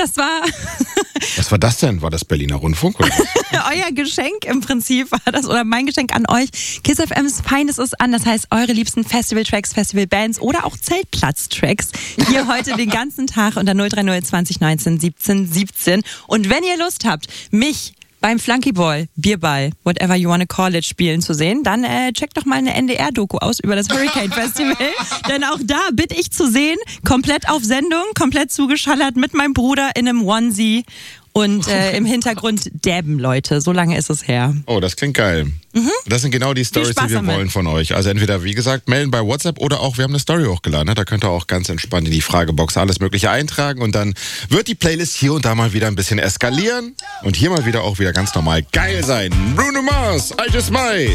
Das war... Was war das denn? War das Berliner Rundfunk? Oder? Euer Geschenk im Prinzip war das, oder mein Geschenk an euch. Kiss FM's Feines ist an, das heißt eure liebsten Festival-Tracks, Festival-Bands oder auch Zeltplatz-Tracks. Hier heute den ganzen Tag unter 030 20 19 17 17. Und wenn ihr Lust habt, mich beim Flunkyball, Bierball, whatever you wanna call it, spielen zu sehen, dann checkt doch mal eine NDR-Doku aus über das Hurricane Festival. Denn auch da bin ich zu sehen, komplett auf Sendung, komplett zugeschallert mit meinem Bruder in einem Onesie und im Hintergrund dabben Leute. So lange ist es her. Oh, das klingt geil. Das sind genau die Storys, die wir wollen von euch. Also entweder, wie gesagt, melden bei WhatsApp oder auch, wir haben eine Story hochgeladen. Ne? Da könnt ihr auch ganz entspannt in die Fragebox alles Mögliche eintragen und dann wird die Playlist hier und da mal wieder ein bisschen eskalieren und hier mal wieder auch wieder ganz normal geil sein. Bruno Mars, I Just Might.